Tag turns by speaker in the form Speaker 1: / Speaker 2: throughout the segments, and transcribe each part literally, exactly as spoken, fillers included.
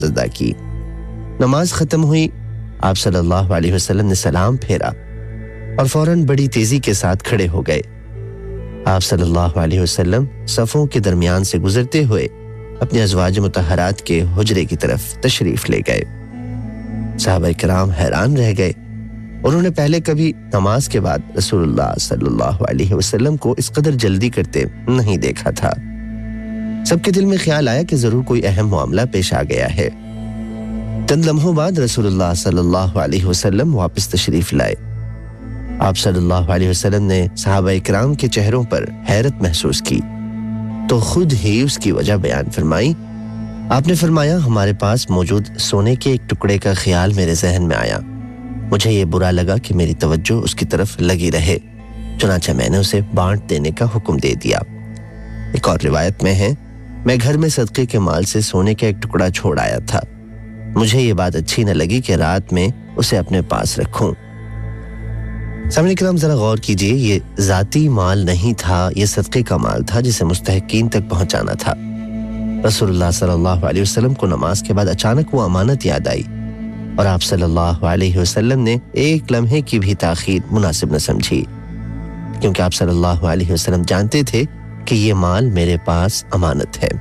Speaker 1: अदा की। नमाज खत्म हुई, आप सल्लल्लाहु अलैहि वसल्लम ने सलाम फेरा और फौरन बड़ी तेजी के साथ खड़े हो गए। आप सल्लल्लाहु अलैहि वसल्लम सफ़ों के दरमियान से गुजरते हुए अपने अज़वाज मुतहरात के हुजरे की तरफ तशरीफ ले गए। सहाबा किराम हैरान रह गए। उन्होंने पहले कभी नमाज के बाद रसूलुल्लाह सल्लल्लाहु अलैहि वसल्लम को इस कदर जल्दी करते नहीं देखा था। सबके दिल में ख्याल आया कि जरूर कोई अहम मामला पेश आ गया है। चंद लम्हों बाद रसूलुल्लाह सल्लल्लाहु अलैहि वसल्लम वापस तशरीफ लाए। आप सल्लल्लाहु अलैहि वसल्लम ने सहाबा इकराम के चेहरों पर हैरत महसूस की तो खुद ही उसकी वजह बयान फरमाई। आपने फरमाया, हमारे पास मौजूद सोने के एक टुकड़े का ख्याल मेरे जहन में आया। मुझे ये बुरा लगा कि मेरी तवज्जो उसकी तरफ लगी रहे, चुनांचे मैंने उसे बांट देने का हुक्म दे दिया। एक और रिवायत में है, मैं घर में सदके के माल से सोने का एक टुकड़ा छोड़ आया था। मुझे ये बात अच्छी न लगी कि रात में उसे अपने पास रखूं। सामने किराम जरा गौर कीजिए, ये जाती माल नहीं था, ये सदके का माल था जिसे मुस्तहिकीन तक पहुंचाना था। रसूलुल्लाह सल्लल्लाहु अलैहि वसल्लम को नमाज के बाद अचानक वो अमानत याद आई और आप सल्लल्लाहु अलैहि वसल्लम ने एक लम्हे की भी ताखीर मुनासिब न समझी, क्योंकि आप सल्लल्लाहु अलैहि वसल्लम जानते थे कि ये माल मेरे पास अमानत है।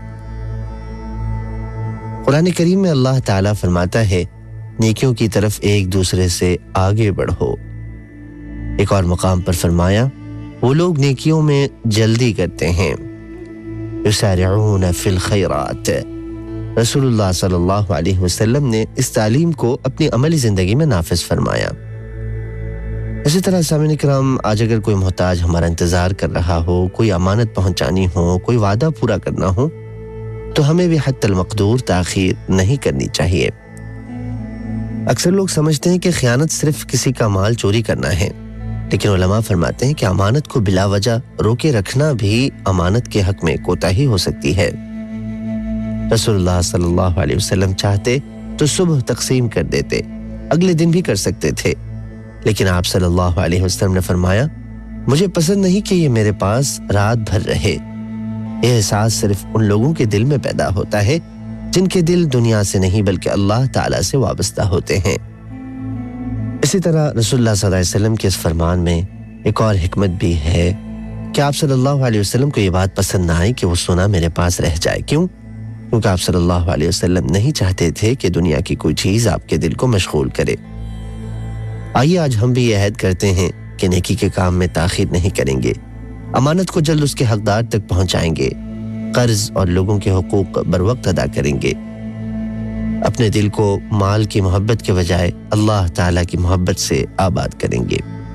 Speaker 1: कुरान करीम में अल्लाह ताला फरमाता है, नेकियों की तरफ एक दूसरे से आगे बढ़ो। एक और मुकाम पर फरमाया, वो लोग नेकियों में जल्दी करते हैं, युसारिऊन फिल खैरात। रसूलुल्लाह सल्लल्लाहु अलैहि वसल्लम ने इस तालीम को अपनी अमली जिंदगी में नाफिज फरमाया। इसी तरह सामने किराम, आज अगर कोई मोहताज हमारा इंतजार कर रहा हो, कोई अमानत पहुंचानी हो, कोई वादा पूरा करना हो, तो हमें भी हत्तल मक़दूर ताखीर नहीं करनी चाहिए। अक्सर लोग समझते हैं कि खयानत सिर्फ किसी का माल चोरी करना है, लेकिन उलमा फरमाते हैं कि अमानत को बिला वजह रोके रखना भी अमानत के हक में कोताही हो सकती है। रसूलुल्लाह सल्लल्लाहु अलैहि वसल्लम चाहते तो सुबह तकसीम कर देते, अगले दिन भी कर सकते थे, लेकिन आप सल्लल्लाहु अलैहि वसल्लम ने फरमाया, मुझे पसंद नहीं कि ये मेरे पास रात भर रहे। यह एहसास सिर्फ उन लोगों के दिल में पैदा होता है जिनके दिल दुनिया से नहीं बल्कि अल्लाह ताला से वाबस्ता होते हैं। इसी तरह रसूलुल्लाह सल्लल्लाहु अलैहि वसल्लम के इस फरमान में एक और हिकमत भी है कि आप सल्लल्लाहु अलैहि वसल्लम को ये बात पसंद ना आई कि वो सोना मेरे पास रह जाए। क्यों? क्योंकि आप सल्लल्लाहु अलैहि वसल्लम नहीं चाहते थे कि दुनिया की कोई चीज आपके दिल को मशगूल करे। आइए आज हम भी यह अहद करते हैं कि नेकी के काम में ताखीर नहीं करेंगे, अमानत को जल्द उसके हकदार तक पहुंचाएंगे, कर्ज और लोगों के हुकूक बर वक्त अदा करेंगे, अपने दिल को माल की मोहब्बत के बजाय अल्लाह ताला की मोहब्बत से आबाद करेंगे।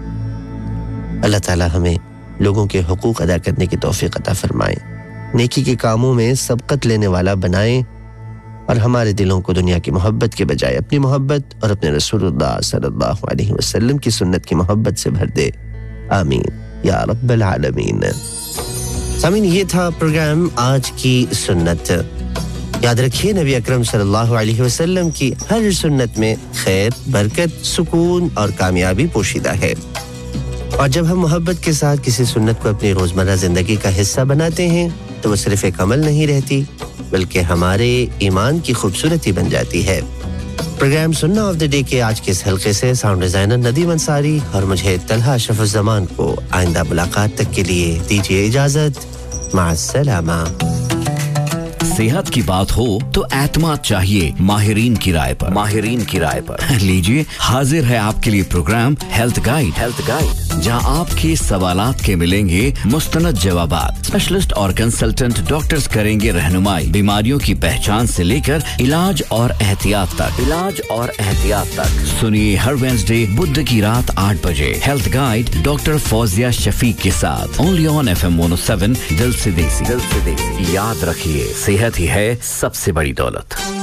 Speaker 1: अल्लाह ताला हमें लोगों के हुकूक अदा करने की तौफीक अता फरमाए, नेकी के कामों में सबकत लेने वाला बनाए और हमारे दिलों को दुनिया की मोहब्बत के बजाय अपनी मोहब्बत और अपने रसूलुल्लाह सल्लल्लाहु अलैहि वसल्लम की सुन्नत की मोहब्बत से भर दे। आमीन या रब्बल आलमीन। सामीन, ये था प्रोग्राम आज की सुन्नत। याद रखिए, नबी अकरम सल्लल्लाहु अलैहि वसल्लम की हर सुन्नत में खैर, बरकत, सुकून और कामयाबी पोशीदा है। और जब हम मोहब्बत के साथ किसी सुन्नत को अपनी रोजमर्रा जिंदगी का हिस्सा बनाते हैं तो वो सिर्फ एक अमल नहीं रहती बल्कि हमारे ईमान की खूबसूरती बन जाती है। प्रोग्राम सुन्ना ऑफ द डे के आज के इस हल्के से साउंड डिजाइनर नदीम अंसारी और मुझे तलहा अशरफुज़्ज़मान को आइंदा मुलाकात तक के लिए दीजिए इजाजत। माअस्सलामा।
Speaker 2: सेहत की बात हो तो एतमाद चाहिए माहिरीन की राय पर। माहिरीन की राय पर लीजिए, हाजिर है आपके लिए programme health guide. Health guide, जहां आपके सवालात के मिलेंगे मुस्तनद जवाबात। स्पेशलिस्ट और कंसल्टेंट डॉक्टर्स करेंगे रहनुमाई, बीमारियों की पहचान से लेकर इलाज और एहतियात तक। इलाज और एहतियात तक सुनिए हर वेडनेसडे बुध की रात आठ बजे health guide doctor Fauzia Shafiq के साथ only on F M one O seven. दिल से देसी। दिल से देसी। याद रखिए, सेहत ही है सबसे बड़ी दौलत।